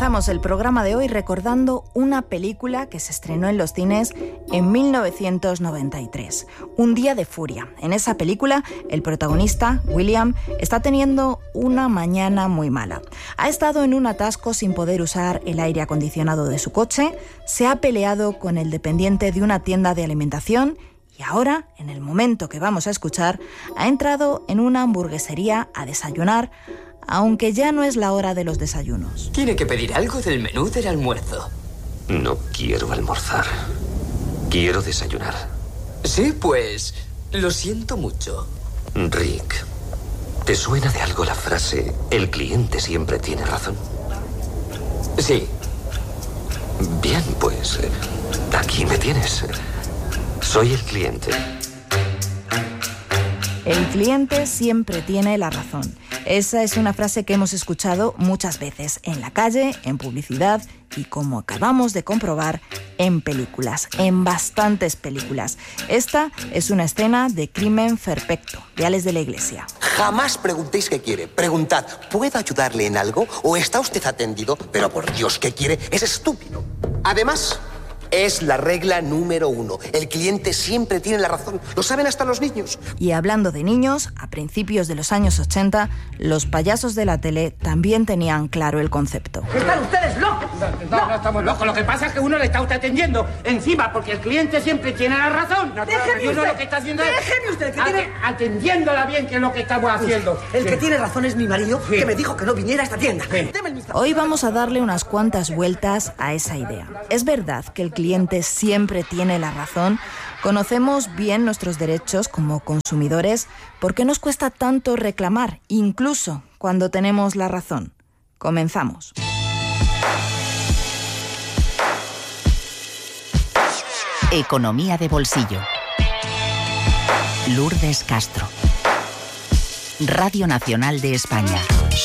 Comenzamos el programa de hoy recordando una película que se estrenó en los cines en 1993, Un día de furia. En esa película, el protagonista, William, está teniendo una mañana muy mala. Ha estado en un atasco sin poder usar el aire acondicionado de su coche, se ha peleado con el dependiente de una tienda de alimentación y ahora, en el momento que vamos a escuchar, ha entrado en una hamburguesería a desayunar, aunque ya no es la hora de los desayunos. Tiene que pedir algo del menú del almuerzo. No quiero almorzar. Quiero desayunar. Sí, pues lo siento mucho. Rick, ¿te suena de algo la frase "el cliente siempre tiene razón"? Sí. Bien, pues aquí me tienes. Soy el cliente. El cliente siempre tiene la razón. Esa es una frase que hemos escuchado muchas veces en la calle, en publicidad y, como acabamos de comprobar, en películas, en bastantes películas. Esta es una escena de Crimen Perfecto, de Ales de la Iglesia. Jamás preguntéis qué quiere. Preguntad, ¿puedo ayudarle en algo? ¿O está usted atendido? Pero por Dios, ¿qué quiere? Es estúpido. Además, es la regla número 1. El cliente siempre tiene la razón. Lo saben hasta los niños. Y hablando de niños, a principios de los años 80, los payasos de la tele también tenían claro el concepto. ¡Están ustedes locos! No estamos locos. Lo que pasa es que uno le está usted atendiendo encima porque el cliente siempre tiene la razón. Déjeme y uno usted. lo que está haciendo Déjeme usted, que tiene... atendiéndola bien, que es lo que estamos haciendo. El que tiene razón es mi marido, Sí. que me dijo que no viniera a esta tienda. Sí. Deme el Mr. Hoy vamos a darle unas cuantas vueltas a esa idea. Es verdad que el cliente siempre tiene la razón. Conocemos bien nuestros derechos como consumidores. ¿Por qué nos cuesta tanto reclamar, incluso cuando tenemos la razón? Comenzamos. Economía de bolsillo. Lourdes Castro. Radio Nacional de España.